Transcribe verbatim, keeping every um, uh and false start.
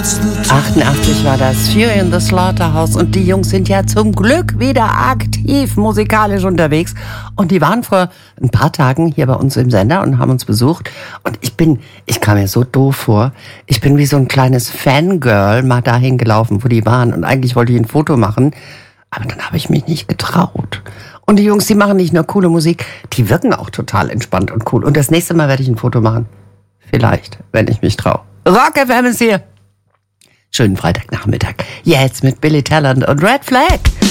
achtundachtzig war das, Fury in the Slaughterhouse, und die Jungs sind ja zum Glück wieder aktiv musikalisch unterwegs, und die waren vor ein paar Tagen hier bei uns im Sender und haben uns besucht, und ich bin, ich kam mir so doof vor, ich bin wie so ein kleines Fangirl mal dahin gelaufen, wo die waren, und eigentlich wollte ich ein Foto machen, aber dann habe ich mich nicht getraut. Und die Jungs, die machen nicht nur coole Musik, die wirken auch total entspannt und cool, und das nächste Mal werde ich ein Foto machen. Vielleicht, wenn ich mich traue. Rock F M ist hier. Schönen Freitagnachmittag. Jetzt mit Billy Talent und Red Flag.